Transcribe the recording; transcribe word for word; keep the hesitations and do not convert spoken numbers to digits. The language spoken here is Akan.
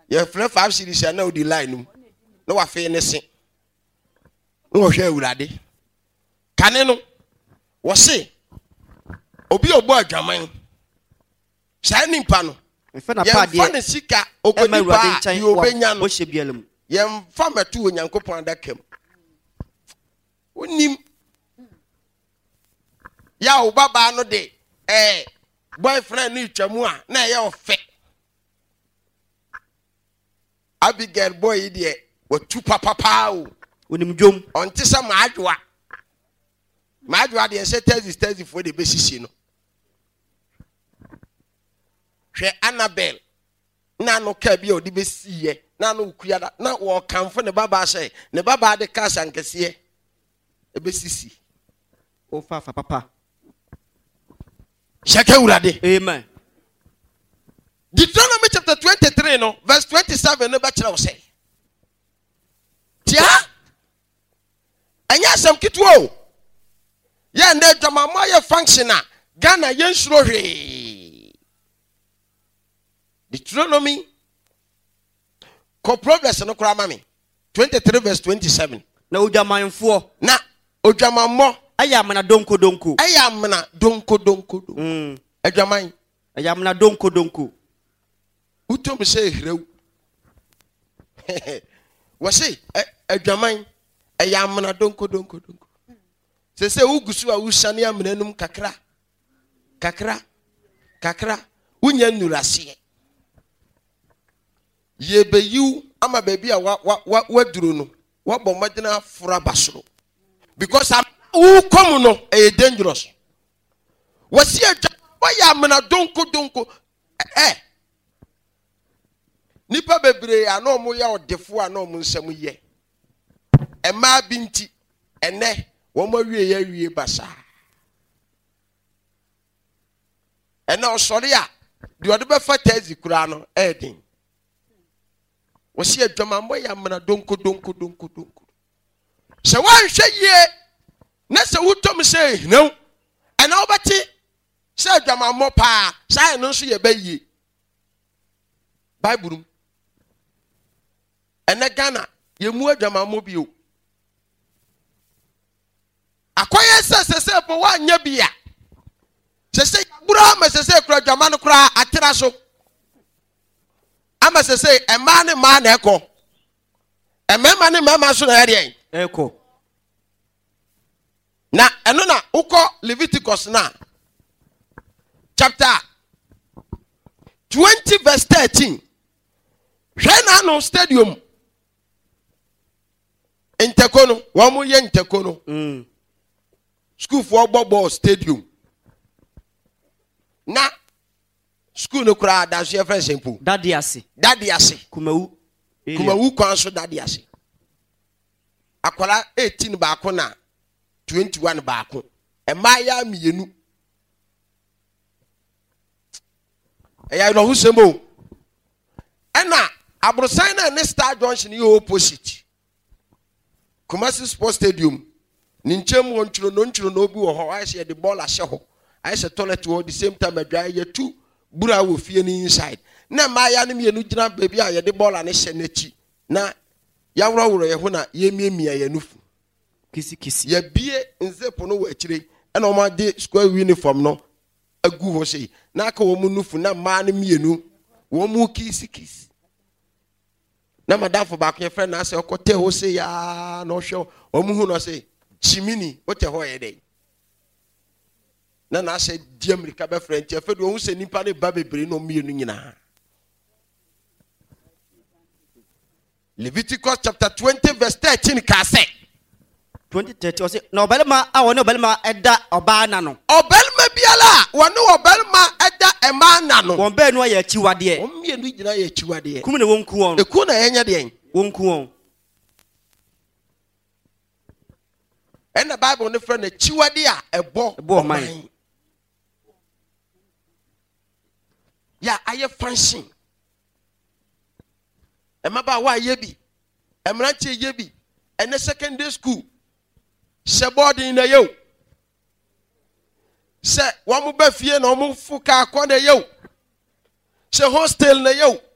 Your friend five series and no the line. No affair anything. No share with Adi. Caneno was say Obi Obo Jaman. Shining Pano. Fan Sika Okodipa you obey Yan. Yam farmer two and Yanko that came. Unim Ya Baba no day. Eh, boyfriend ni chamua na ya fe. Abigail boy idie wo tu papa pa o. Unim dwom. Onte sa maadwa. Maadwa de se tezi tezi for the besisi no. Hwe Annabel na no ka bi o de besiye na no kuyada na wo kamfo ne baba say ne baba de kasa nkese e besisi. O fa fa papa. Amen. Deuteronomy chapter twenty-three, no, verse twenty-seven, no bachelor say. Tia? And yes, some kid woe. Ya and then Jamamaya functioner, Ghana Yensrohe. Deuteronomy, co progress no cramami. twenty-three, verse twenty-seven. Na Ujamayan four. Na Ujamamo. Ayamna donko donko. Ayamna donko donko. Hmm. Adwaman. Ayamna donko donko. Utom say hrew. Wasi adwaman. Ayamna donko donko donko. Se se ugusu a usane amnanum kakra. Kakra. Kakra. Unya nurase. Yebeyu ama baby a wa wa waduru no. Wa bomadina fura basoro. Because I'm who come no a dangerous. Was here why am na donko donko eh nipa bebre ano mo ya odefo ano mo nsam ye e ma binti ene wo mo wie ya wie basa ena osori a de ode be fa tazi kura no edin was here dwama mo ya na donko donko donko donko se wan hwe ye na se wutom say no and obati say dwama mo pa say no so ye bayi bible ene Ghana ye mu adwama mo bio akoye se se se po wa nya bia se se bura ma se se kura dwama no kura atira so ama se se e ma ne ma na eko e mema ne mema so na ere eko na eno na uko Leviticus na chapter twenty verse thirteen. Hwena no stadium Intekono wa mu ye Intekono mm school for bobo stadium na school no kura da so friend simple dadi ase dadi ase kumawu kumawu kwan so dadi ase akwala eighteen ba ko na twenty-one baako emaya mienu eya no husemo ena abrosan na ne Star Junction yi opposite Kumasi Sports Stadium ni nchem wonchuro no nchuro no obi wo ho ayese the ball ahye ho ayese toilet wo the same time adwa ye two bura wo fie ni inside na emaya ne mienu gina baby a ye the ball ane hye nachi na ya woro woro ye ho na ye miemia ye nufu kisi kisi ya bie nzepo no wa akire e na o ma de square uniform no agu ho sei na aka wo mu nufu na ma ne mienu wo mu kisi kisi na madam for back your friend na say okote ho sei ya no hwe o mu hu no sei chimini o te ho ye dey na na say di America be friend e fedo hu sei nipa ne ba bebre no mienu nyina. Leviticus chapter twenty verse thirteen ka say twenty thirty o say no belma a woni belma eda oba na no obelma biala woni obelma eda ema na no won be no ya chiwade won mienu gina ya chiwade kum ne wonku won eku na yenya de wonku won ena bible ne friend na chiwade a ebo ebo man ya aye function ema ba wa ye bi emranche ye bi ene secondary school se boarding na yo se wa mu ba fie na mu fuka akọ na yo se hostel na yo